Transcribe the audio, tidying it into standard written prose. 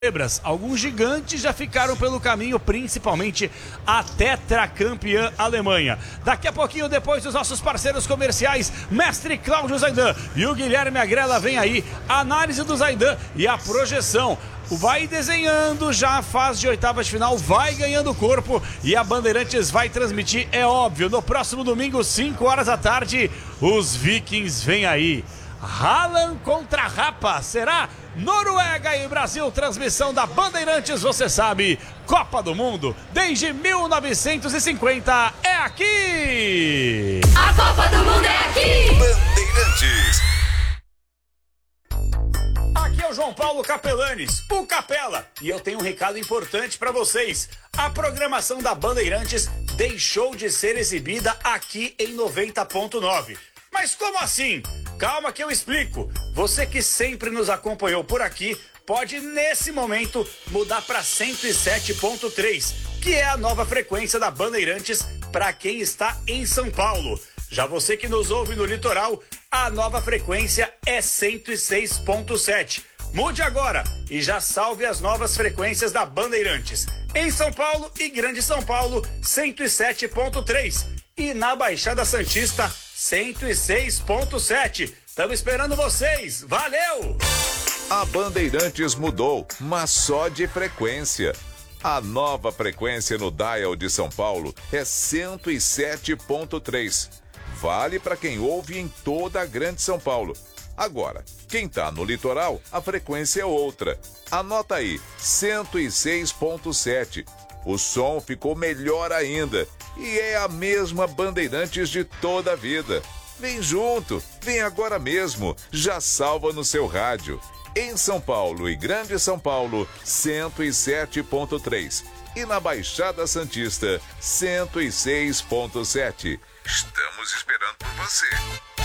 zebras. Alguns gigantes já ficaram pelo caminho, principalmente a tetracampeã Alemanha. Daqui a pouquinho, depois dos nossos parceiros comerciais, mestre Cláudio Zaidan e o Guilherme Agrela, vem aí a análise do Zaidan e a projeção. Vai desenhando já a fase de oitavas de final, vai ganhando corpo e a Bandeirantes vai transmitir, é óbvio, no próximo domingo, 5 horas da tarde, os Vikings vêm aí. Haaland contra Rapa, será? Noruega e Brasil, transmissão da Bandeirantes, você sabe, Copa do Mundo, desde 1950, é aqui! A Copa do Mundo é aqui! Bandeirantes. Aqui é o João Paulo Capelanes, o Capela, e eu tenho um recado importante para vocês. A programação da Bandeirantes deixou de ser exibida aqui em 90.9. Mas como assim? Calma que eu explico. Você que sempre nos acompanhou por aqui, pode nesse momento mudar para 107.3, que é a nova frequência da Bandeirantes para quem está em São Paulo. Já você que nos ouve no litoral, a nova frequência é 106.7. Mude agora e já salve as novas frequências da Bandeirantes. Em São Paulo e Grande São Paulo, 107.3. E na Baixada Santista, 106.7. Estamos esperando vocês. Valeu! A Bandeirantes mudou, mas só de frequência. A nova frequência no dial de São Paulo é 107.3. Vale para quem ouve em toda a Grande São Paulo. Agora, quem tá no litoral, a frequência é outra. Anota aí, 106.7. O som ficou melhor ainda. E é a mesma Bandeirantes de toda a vida. Vem junto, vem agora mesmo, já salva no seu rádio. Em São Paulo e Grande São Paulo, 107.3. E na Baixada Santista, 106.7. Estamos esperando por você.